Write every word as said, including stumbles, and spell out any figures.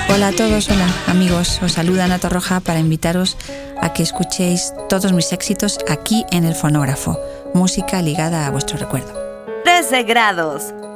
Hola a todos, hola amigos, os saluda Ana Torroja para invitaros a que escuchéis todos mis éxitos aquí en el fonógrafo, música ligada a vuestro recuerdo. trece grados,